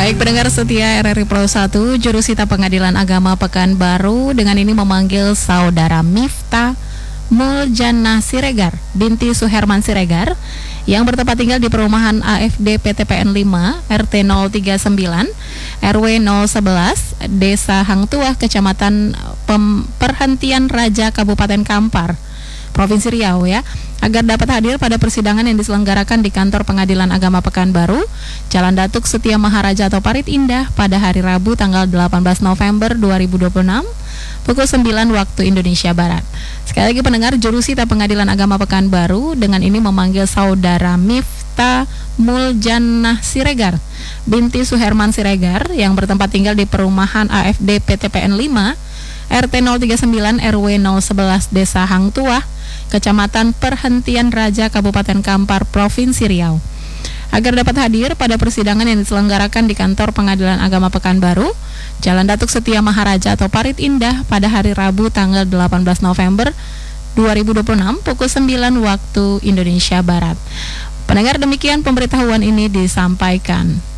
Baik pendengar setia RRI Pro 1, Jurusita Pengadilan Agama Pekanbaru dengan ini memanggil Saudara Miftah Muljana Siregar binti Suherman Siregar yang bertempat tinggal di perumahan AFD PTPN 5 RT 039 RW 011 Desa Hangtuah Kecamatan Perhentian Raja Kabupaten Kampar Provinsi Riau ya, agar dapat hadir pada persidangan yang diselenggarakan di Kantor Pengadilan Agama Pekanbaru, Jalan Datuk Setia Maharaja atau Parit Indah pada hari Rabu tanggal 18 November 2026 pukul 9 waktu Indonesia Barat. Sekali lagi pendengar, Jurusita Pengadilan Agama Pekanbaru dengan ini memanggil Saudara Miftah Muljana Siregar binti Suherman Siregar yang bertempat tinggal di perumahan AFD PTPN 5 RT 039 RW 011 Desa Hangtuah Kecamatan Perhentian Raja Kabupaten Kampar Provinsi Riau, agar dapat hadir pada persidangan yang diselenggarakan di Kantor Pengadilan Agama Pekanbaru, Jalan Datuk Setia Maharaja atau Parit Indah pada hari Rabu tanggal 18 November 2026 pukul 9 waktu Indonesia Barat. Pendengar, demikian pemberitahuan ini disampaikan.